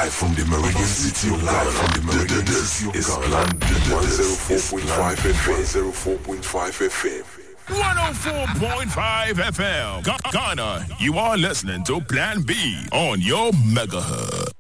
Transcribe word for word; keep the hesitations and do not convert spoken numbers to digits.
Live from the Meridian City of God. From the Meridian City of God. one oh four point five F M. one oh four point five F M. one oh four point five F M. Ghana, you are listening to Plan B on your megahertz.